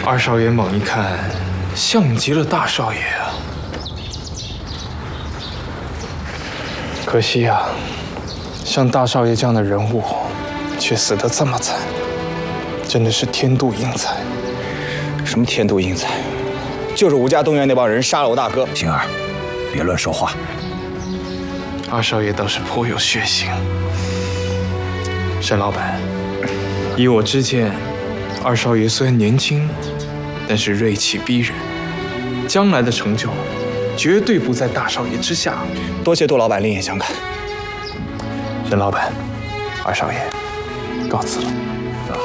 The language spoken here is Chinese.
二少爷猛一看，像极了大少爷啊！可惜啊，像大少爷这样的人物，却死得这么惨，真的是天妒英才。 什么天妒英才？就是吴家东院那帮人杀了我大哥。 星儿，别乱说话。 二少爷倒是颇有血性。沈老板，依我之见，二少爷虽然年轻，但是锐气逼人，将来的成就绝对不在大少爷之下。 多谢杜老板另眼相看。 沈老板，二少爷，告辞了。